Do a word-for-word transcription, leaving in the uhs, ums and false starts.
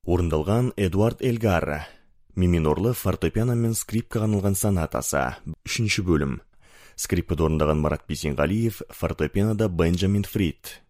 Орындалған Эдуард Элгар. Ми минорлы фортепиано мен скрипкаға арналған сонатасы. Үшінші бөлім. Скрипкада орындаған Марат Бейсенғалиев, фортепианода Бенджамин Фрид.